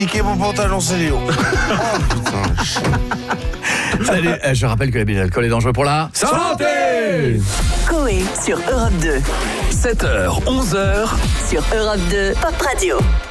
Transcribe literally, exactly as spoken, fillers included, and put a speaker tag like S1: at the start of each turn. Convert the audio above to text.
S1: Niquez mon pantalon, c'est Léo. Oh putain.
S2: Salut, euh, je rappelle que l'abus d'alcool est dangereux pour la santé.
S3: Coé sur Europe deux.
S4: sept heures, onze heures.
S3: Sur Europe deux, Pop Radio.